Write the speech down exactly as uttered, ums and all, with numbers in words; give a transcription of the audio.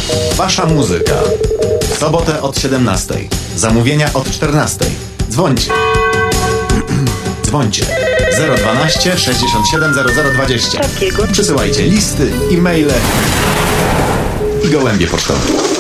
Wasza muzyka. W sobotę od siedemnastej. Zamówienia od czternastej. Dzwońcie. Dzwońcie. zero dwanaście sześćdziesiąt siedem zero zero dwadzieścia. Takiego. Przysyłajcie listy, e-maile i gołębie pocztowe.